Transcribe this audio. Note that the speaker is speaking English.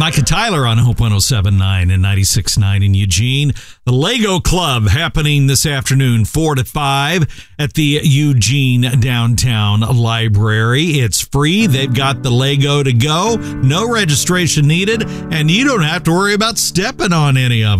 Micah Tyler on Hope 107.9 and 96.9 in Eugene. The Lego Club happening this afternoon, 4 to 5 at the Eugene Downtown Library. It's free. They've got the Lego to go. No registration needed, and you don't have to worry about stepping on any of them.